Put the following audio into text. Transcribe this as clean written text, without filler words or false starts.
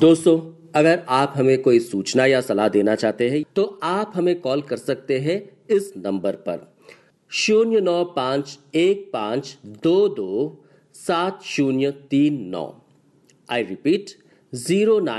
दोस्तों, अगर आप हमें कोई सूचना या सलाह देना चाहते हैं तो आप हमें कॉल कर सकते हैं इस नंबर पर 09515227 039। I repeat 09